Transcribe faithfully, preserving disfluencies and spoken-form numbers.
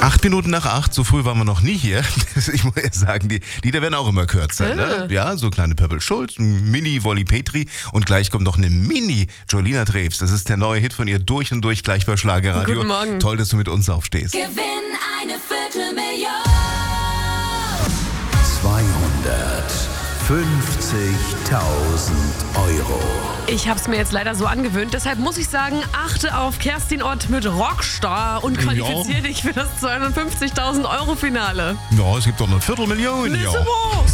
Acht Minuten nach acht, so früh waren wir noch nie hier. Ich muss eher sagen, die Lieder werden auch immer kürzer. Ne? Ja, so kleine Pöppel Schulz, ein Mini-Wolli Petri und gleich kommt noch eine Mini-Jolina Drews. Das ist der neue Hit von ihr, durch und durch, gleich bei Schlagerradio. Guten Morgen. Toll, dass du mit uns aufstehst. Gewinn eine Viertelmillion. zweihundertfünfzigtausend Euro. Ich habe es mir jetzt leider so angewöhnt, deshalb muss ich sagen, achte auf Kerstin Ott mit Rockstar und qualifiziere dich für das zweihundertfünfzigtausend Euro Finale. Ja, es gibt doch eine Viertelmillion. Ja. Super.